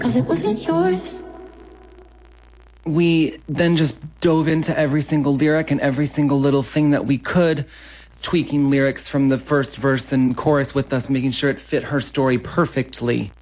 'cause it wasn't yours. We then just dove into every single lyric and every single little thing that we could, tweaking lyrics from the first verse and chorus with us, making sure it fit her story perfectly.